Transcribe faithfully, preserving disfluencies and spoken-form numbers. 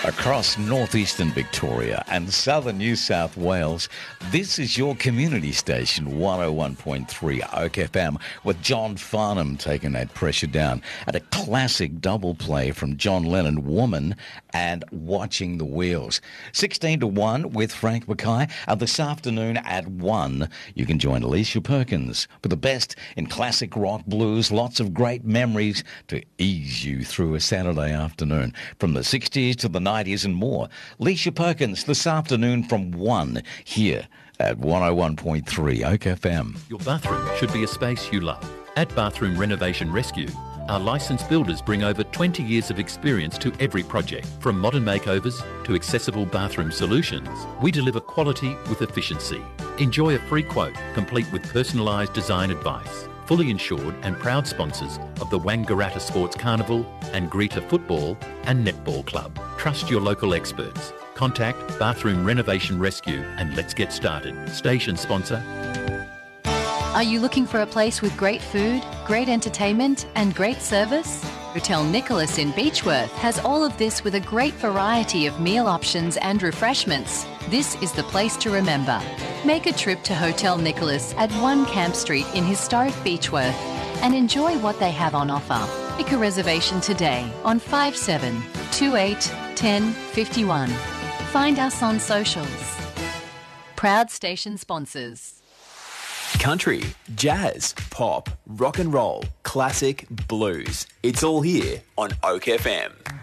Across northeastern Victoria and southern New South Wales, this is your community station, one oh one point three Oak F M, with John Farnham taking that pressure down at a classic double play from John Lennon, Woman and Watching the Wheels. sixteen to one with Frank Mackay, and this afternoon at one, you can join Alicia Perkins for the best in classic rock blues, lots of great memories to ease you through a Saturday afternoon. From the sixties to the nineties and more. Alicia Perkins this afternoon from one here at one oh one point three Oak F M. Your bathroom should be a space you love. At Bathroom Renovation Rescue, our licensed builders bring over twenty years of experience to every project. From modern makeovers to accessible bathroom solutions, we deliver quality with efficiency. Enjoy a free quote, complete with personalised design advice. Fully insured and proud sponsors of the Wangaratta Sports Carnival and Greta Football and Netball Club. Trust your local experts. Contact Bathroom Renovation Rescue and let's get started. Station sponsor. Are you looking for a place with great food, great entertainment and great service? Hotel Nicholas in Beechworth has all of this with a great variety of meal options and refreshments. This is the place to remember. Make a trip to Hotel Nicholas at one Camp Street in historic Beechworth and enjoy what they have on offer. Make a reservation today on five seven two eight one oh five one. Find us on socials. Proud station sponsors. Country, jazz, pop, rock and roll, classic, blues. It's all here on Oak F M.